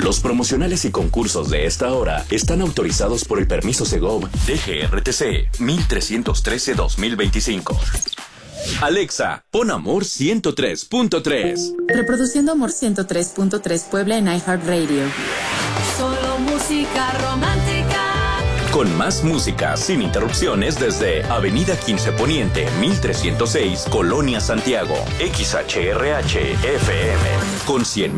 Los promocionales y concursos de esta hora están autorizados por el permiso Segov DGRTC 1313-2025. Alexa, pon Amor 103.3. Reproduciendo Amor 103.3 Puebla en iHeartRadio. Solo música romántica. Con más música sin interrupciones desde Avenida 15 Poniente, 1306, Colonia Santiago. XHRH FM. Con 100